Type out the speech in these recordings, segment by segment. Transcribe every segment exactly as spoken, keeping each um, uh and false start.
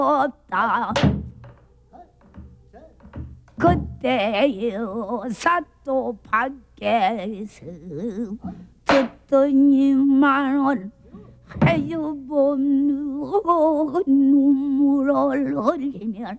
없다. 그때요 사또 밖에서 듣더니만은 해주본 눈물을 흘리면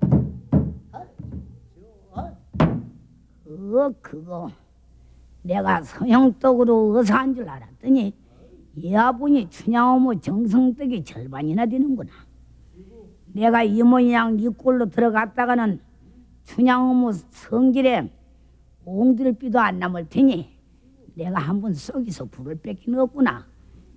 어 그거 내가 서영떡으로 의사한 줄 알았더니 여아분이 춘향어머 정성떡이 절반이나 되는구나. 내가 이 모양 이 꼴로 들어갔다가는 춘향어머 성질에 옹드릴비도 안 남을 테니 내가 한번 썩이서 불을 뺏기는 없구나.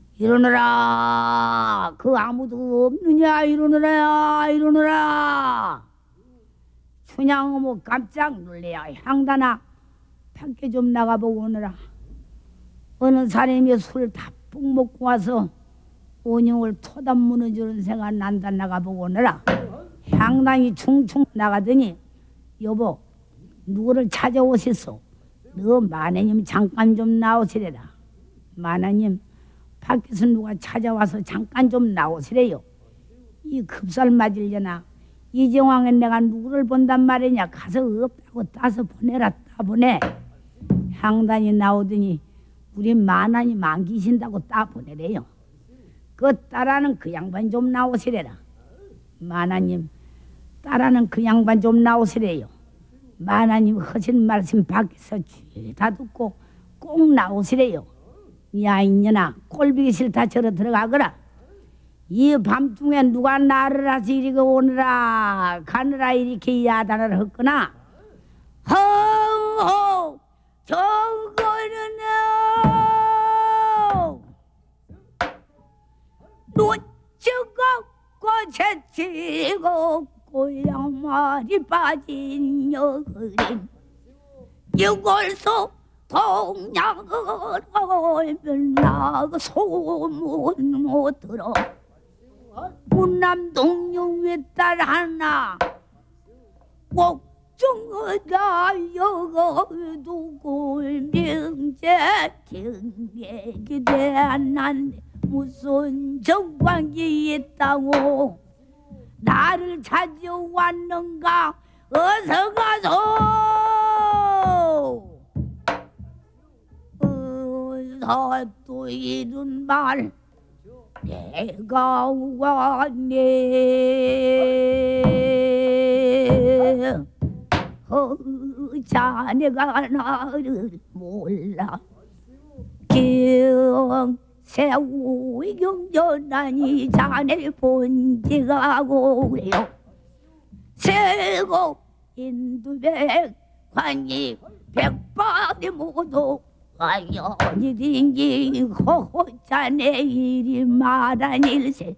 일어나라. 그 아무도 없느냐. 일어나라. 일어나라. 춘향어머 깜짝 놀래야 향단아 밖에 좀 나가보고 오너라. 어느 사람이 술 다뿍 먹고 와서 온영을 토담 무너지는 생각 난다. 나가보고 오너라. 향단이 충충 나가더니 여보 누구를 찾아오셨소? 너 마나님 잠깐 좀 나오시래라. 마나님 밖에서 누가 찾아와서 잠깐 좀 나오시래요. 이 급살 맞으려나 이정왕에 내가 누구를 본단 말이냐. 가서 없다고 따서 보내라. 따보내. 향단이 나오더니 우리 마나님 안 계신다고 따보내래요. 그 딸아는 그 양반 좀 나오시래라. 마나님 딸아는 그 양반 좀 나오시래요. 마나님 하신 말씀 밖에서 죄다 듣고 꼭 나오시래요. 야 이년아 꼴보기 싫다 저러 들어가거라. 이 밤중에 누가 나를 하시 이리고 오느라 가느라 이렇게 야단을 했구나. 허허 저거는 놓치고 꼬채치고 고양말이 빠진 여그림 이골소 동양을 얼마나 소문 못 들어. 문남동 위딸 하나 꼭정어다 여거두 골명제 경객이 대한난데 무슨 정관이 있다고 나를 찾아왔는가. 어서 가소. 어서 또 이런 말 내가 왔네. 어, 자네가 나를 몰라. 세우 경전하니 자네 본지가 고래요. 세고 인두백 관이 백발이 모두 와연이 딩기고 자네 이리 말한 일세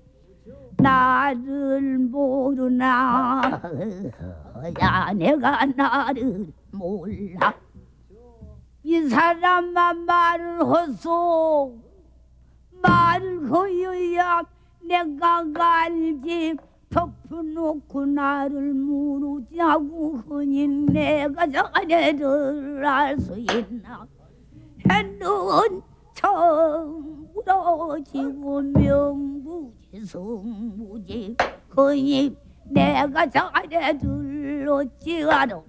나를 모르나. 자네가 나를 몰라. 이 사람만 말을 허소. 말을 허여야 내가 알지. 덮어놓고 나를 모르자고 하니 내가 자네를 알 수 있나. 해는 처음으로 지고 명부지 성부지 하니 내가 자네들 어찌하러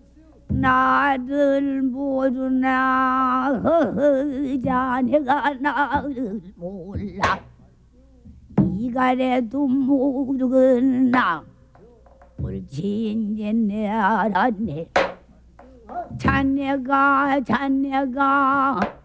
나를 모르나. 자네가 나를 몰라. 이가래도 모르겠나. 옳지 이제 내 알았네. 자네가 자네가